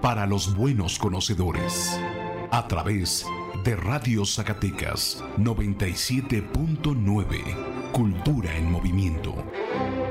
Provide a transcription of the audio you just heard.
para los buenos conocedores. A través de Radio Zacatecas 97.9. Cultura en movimiento.